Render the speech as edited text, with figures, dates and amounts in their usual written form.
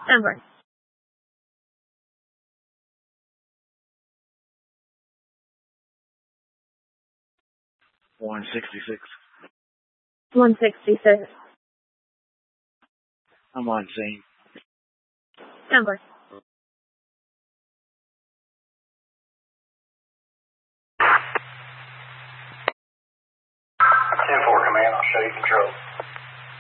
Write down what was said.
Denver. 166. 166. I'm on scene. Denver. 10-4 command, I'll show you control.